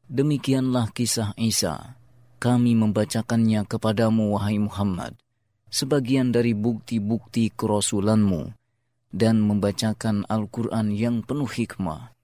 Demikianlah kisah Isa. Kami membacakannya kepadamu, wahai Muhammad, sebagian dari bukti-bukti kerasulanmu, dan membacakan Al-Quran yang penuh hikmah.